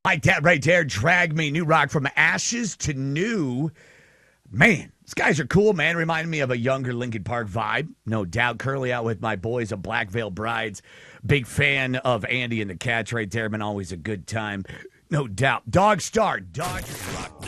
Like that right there, Drag Me, new rock from ashes to new. Man, these guys are cool, man. Remind me of a younger Linkin Park vibe. No doubt. Currently out with my boys of Black Veil Brides. Big fan of Andy and the Cats right there. Been always a good time. No doubt. Dog Star. Dog.